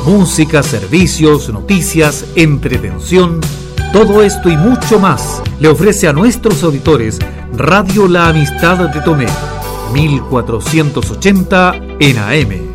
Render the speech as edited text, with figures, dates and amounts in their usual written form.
Música, servicios, noticias, entretención, todo esto y mucho más le ofrece a nuestros auditores Radio La Amistad de Tomé, 1480 en AM.